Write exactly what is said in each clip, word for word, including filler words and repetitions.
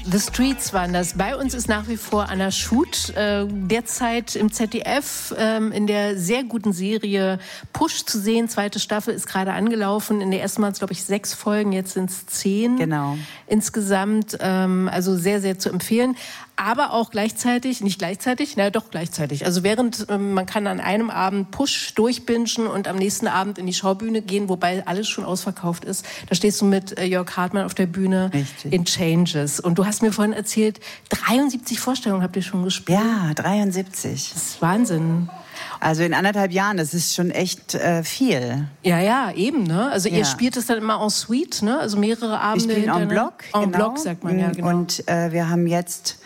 The Streets waren das. Bei uns ist nach wie vor Anna Schut, äh, derzeit im Z D F ähm, in der sehr guten Serie Push zu sehen. Zweite Staffel ist gerade angelaufen. In der ersten waren es, glaube ich, sechs Folgen, jetzt sind es zehn. Genau. Insgesamt, ähm, also sehr, sehr zu empfehlen. Aber auch gleichzeitig, nicht gleichzeitig, na doch gleichzeitig. Also während, ähm, man kann an einem Abend Push durchbingen und am nächsten Abend in die Schaubühne gehen, wobei alles schon ausverkauft ist. Da stehst du mit äh, Jörg Hartmann auf der Bühne. Richtig. In Changes. Und du hast mir vorhin erzählt, dreiundsiebzig Vorstellungen habt ihr schon gespielt. Ja, dreiundsiebzig. Das ist Wahnsinn. Also in anderthalb Jahren, das ist schon echt äh, viel. Ja, ja, eben, ne? Also ja. ihr spielt es dann immer en suite, ne? Also mehrere Abende. Wir spielen en bloc. En genau. bloc, sagt man, ja, genau. Und äh, wir haben jetzt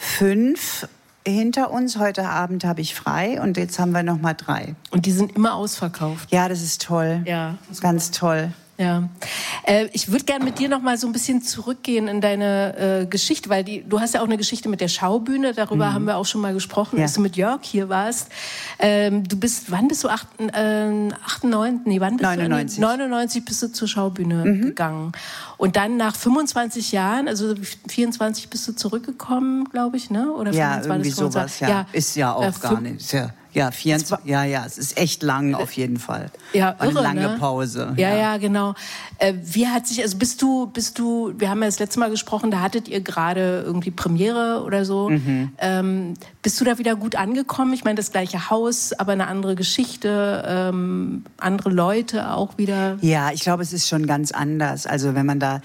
fünf hinter uns. Heute Abend habe ich frei und jetzt haben wir noch mal drei. Und die sind immer ausverkauft. Ja, das ist toll. Ja. Ganz toll. Ja, äh, ich würde gerne mit dir noch mal so ein bisschen zurückgehen in deine äh, Geschichte, weil die, du hast ja auch eine Geschichte mit der Schaubühne, darüber mhm. haben wir auch schon mal gesprochen, ja. als du mit Jörg hier warst. Ähm, du bist, wann bist du, acht, äh, achtundneunzig, nee, wann bist neunundneunzig. du? neunundneunzig bist du zur Schaubühne mhm. gegangen. Und dann nach fünfundzwanzig Jahren, also vierundzwanzig bist du zurückgekommen, glaube ich, ne? Oder ja, fünfundzwanzig, irgendwie fünfundzwanzig? sowas, ja. ja. Ist ja auch äh, gar nicht, ja. Ja, vierundzwanzig, ja, ja, es ist echt lang auf jeden Fall. Ja, eine irre, lange ne? Pause. Ja, ja, ja, genau. Äh, wie hat sich, also bist du, bist du, wir haben ja das letzte Mal gesprochen, da hattet ihr gerade irgendwie Premiere oder so. Mhm. Ähm, bist du da wieder gut angekommen? Ich meine, das gleiche Haus, aber eine andere Geschichte, ähm, andere Leute auch wieder. Ja, ich glaube, es ist schon ganz anders. Also wenn man da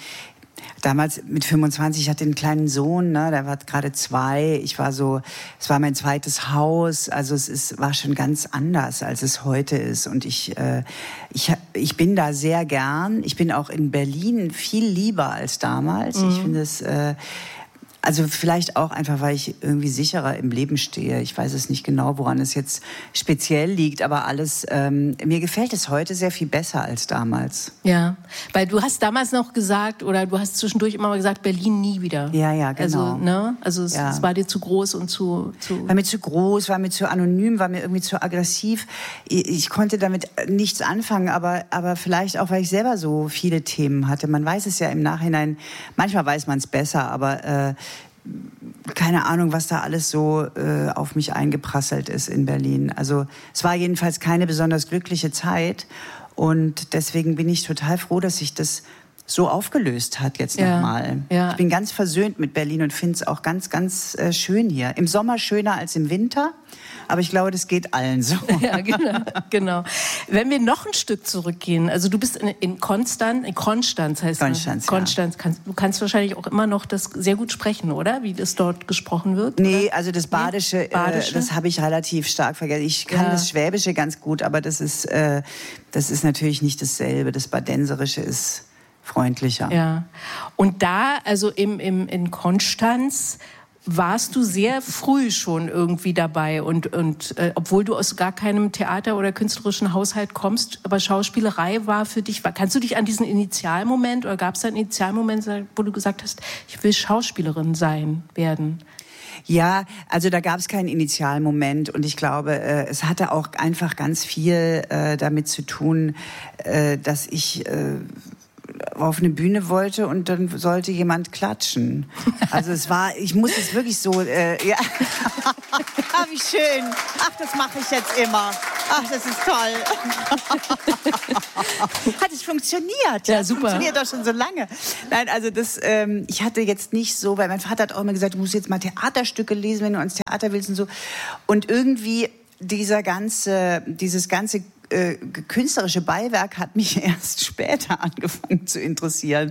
damals mit fünfundzwanzig, ich hatte einen kleinen Sohn, ne, der war gerade zwei. Ich war so, es war mein zweites Haus. Also es ist, war schon ganz anders, als es heute ist. Und ich, äh, ich, ich bin da sehr gern. Ich bin auch in Berlin viel lieber als damals. Mhm. Ich finde es, äh, also vielleicht auch einfach, weil ich irgendwie sicherer im Leben stehe. Ich weiß es nicht genau, woran es jetzt speziell liegt, aber alles, ähm, mir gefällt es heute sehr viel besser als damals. Ja, weil du hast damals noch gesagt, oder du hast zwischendurch immer mal gesagt, Berlin nie wieder. Ja, ja, genau. Also, ne? Also es, ja. es war dir zu groß und zu, zu... War mir zu groß, war mir zu anonym, war mir irgendwie zu aggressiv. Ich, ich konnte damit nichts anfangen, aber, aber vielleicht auch, weil ich selber so viele Themen hatte. Man weiß es ja im Nachhinein, manchmal weiß man es besser, aber äh, keine Ahnung, was da alles so äh, auf mich eingeprasselt ist in Berlin. Also es war jedenfalls keine besonders glückliche Zeit und deswegen bin ich total froh, dass sich das so aufgelöst hat jetzt ja, nochmal. Ja. Ich bin ganz versöhnt mit Berlin und finde es auch ganz, ganz äh, schön hier. Im Sommer schöner als im Winter, aber ich glaube, das geht allen so. Ja, genau, genau. Wenn wir noch ein Stück zurückgehen, also du bist in, in Konstanz, in Konstanz heißt Konstanz, das. Konstanz, ja. kannst, du kannst wahrscheinlich auch immer noch das sehr gut sprechen, oder? Wie das dort gesprochen wird? Nee, oder? also das Badische, nee? Badische? Äh, das habe ich relativ stark vergessen. Ich kann ja. das Schwäbische ganz gut, aber das ist, äh, das ist natürlich nicht dasselbe. Das Badenserische ist freundlicher. Ja. Und da, also im, im, in Konstanz, warst du sehr früh schon irgendwie dabei und, und äh, obwohl du aus gar keinem Theater- oder künstlerischen Haushalt kommst, aber Schauspielerei war für dich, war, kannst du dich an diesen Initialmoment oder gab es da einen Initialmoment, wo du gesagt hast, ich will Schauspielerin sein, werden? Ja, also da gab es keinen Initialmoment und ich glaube, äh, es hatte auch einfach ganz viel äh, damit zu tun, äh, dass ich äh, auf eine Bühne wollte und dann sollte jemand klatschen. Also es war, ich muss es wirklich so, äh, ja. Ah, wie schön. Ach, das mache ich jetzt immer. Ach, das ist toll. Hat es funktioniert? Ja, super. Funktioniert doch schon so lange. Nein, also das, ähm, ich hatte jetzt nicht so, weil mein Vater hat auch immer gesagt, du musst jetzt mal Theaterstücke lesen, wenn du ans Theater willst und so. Und irgendwie dieser ganze, dieses ganze äh, künstlerische Beiwerk hat mich erst später angefangen zu interessieren.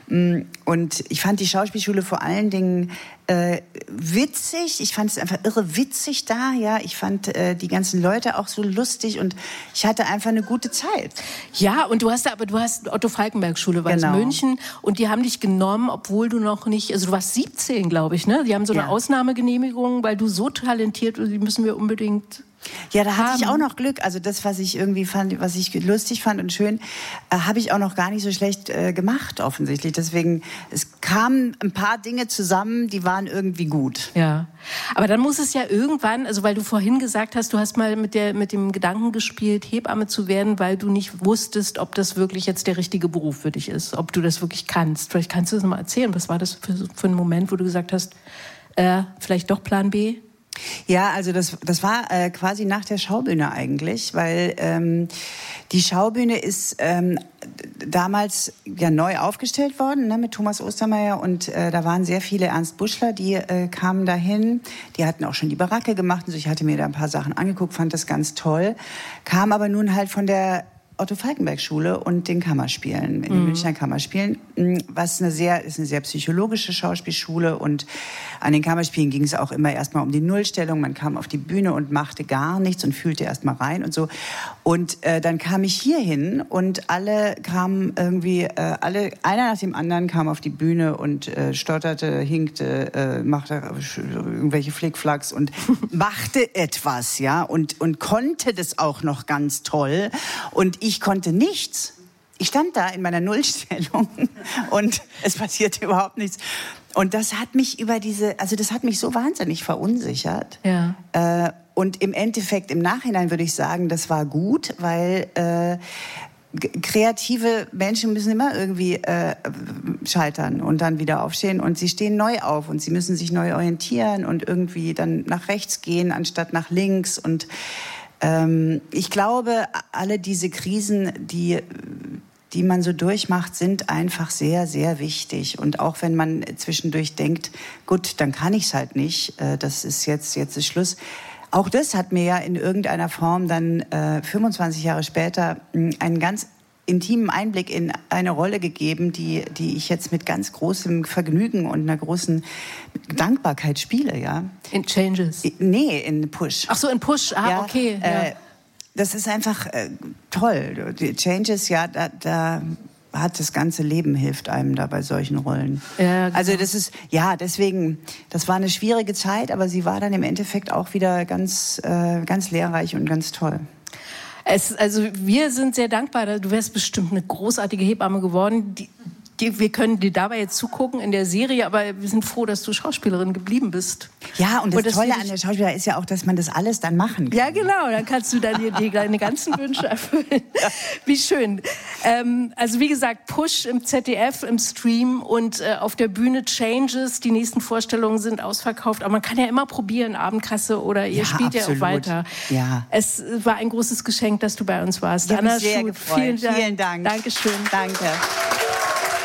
Und ich fand die Schauspielschule vor allen Dingen äh, witzig. Ich fand es einfach irre witzig da. Ja, ich fand äh, die ganzen Leute auch so lustig und ich hatte einfach eine gute Zeit. Ja, und du hast aber du hast Otto Falckenberg Schule war genau. in München und die haben dich genommen, obwohl du noch nicht, also du warst siebzehn, glaube ich, ne? Die haben so eine ja. Ausnahmegenehmigung, weil du so talentiert, die müssen wir unbedingt Ja, da hatte haben. ich auch noch Glück. Also das, was ich irgendwie fand, was ich lustig fand und schön, äh, habe ich auch noch gar nicht so schlecht äh, gemacht, offensichtlich. Deswegen, es kamen ein paar Dinge zusammen, die waren irgendwie gut. Ja, aber dann muss es ja irgendwann, also weil du vorhin gesagt hast, du hast mal mit, der, mit dem Gedanken gespielt, Hebamme zu werden, weil du nicht wusstest, ob das wirklich jetzt der richtige Beruf für dich ist, ob du das wirklich kannst. Vielleicht kannst du das mal erzählen. Was war das für, für ein Moment, wo du gesagt hast, äh, vielleicht doch Plan B? Ja, also das, das war äh, quasi nach der Schaubühne eigentlich, weil ähm, die Schaubühne ist ähm, damals ja neu aufgestellt worden, ne, mit Thomas Ostermeier, und äh, da waren sehr viele Ernst Buschler, die äh, kamen dahin, die hatten auch schon die Baracke gemacht und so. Ich hatte mir da ein paar Sachen angeguckt, fand das ganz toll, kam aber nun halt von der Otto-Falckenberg-Schule und den Kammerspielen, in den mhm. Münchner Kammerspielen, was eine sehr, ist eine sehr psychologische Schauspielschule, und an den Kammerspielen ging es auch immer erstmal um die Nullstellung. Man kam auf die Bühne und machte gar nichts und fühlte erstmal rein und so. Und äh, dann kam ich hier hin und alle kamen irgendwie, äh, alle, einer nach dem anderen kam auf die Bühne und äh, stotterte, hinkte, äh, machte irgendwelche Flickflacks und machte etwas, ja, und, und konnte das auch noch ganz toll. Und ich konnte nichts. Ich stand da in meiner Nullstellung und es passierte überhaupt nichts. Und das hat mich über diese, also das hat mich so wahnsinnig verunsichert. Ja. Äh, und im Endeffekt, im Nachhinein würde ich sagen, das war gut, weil äh, kreative Menschen müssen immer irgendwie äh, scheitern und dann wieder aufstehen, und sie stehen neu auf und sie müssen sich neu orientieren und irgendwie dann nach rechts gehen anstatt nach links. Und ähm, ich glaube, alle diese Krisen, die die man so durchmacht, sind einfach sehr, sehr wichtig. Und auch wenn man zwischendurch denkt, gut, dann kann ich es halt nicht, äh, das ist jetzt, jetzt ist Schluss. Auch das hat mir ja in irgendeiner Form dann äh, fünfundzwanzig Jahre später mh, einen ganz intimen Einblick in eine Rolle gegeben, die, die ich jetzt mit ganz großem Vergnügen und einer großen Dankbarkeit spiele, ja. In Changes? Nee, in Push. Ach so, in Push, ah, ja, okay. Ja. Äh, Das ist einfach äh, toll. Die Changes, ja, da, da hat das ganze Leben, hilft einem da bei solchen Rollen. Ja, genau. Also das ist, ja, deswegen, das war eine schwierige Zeit, aber sie war dann im Endeffekt auch wieder ganz, äh, ganz lehrreich und ganz toll. Es, also wir sind sehr dankbar. Du wärst bestimmt eine großartige Hebamme geworden. Die, die, wir können dir dabei jetzt zugucken in der Serie, aber wir sind froh, dass du Schauspielerin geblieben bist. Ja, und das und Tolle an der Schauspieler ist ja auch, dass man das alles dann machen kann. Ja, genau, dann kannst du dann dir die, deine ganzen Wünsche erfüllen. Ja. Wie schön. Ähm, also wie gesagt, Push im Z D F, im Stream, und äh, auf der Bühne Changes. Die nächsten Vorstellungen sind ausverkauft, aber man kann ja immer probieren, Abendkasse, oder ihr Ja, spielt absolut. ja auch weiter. Ja. Es war ein großes Geschenk, dass du bei uns warst. Ich habe mich Anna sehr Schuh, gefreut. vielen Dank. Vielen Dank. Dankeschön. Danke.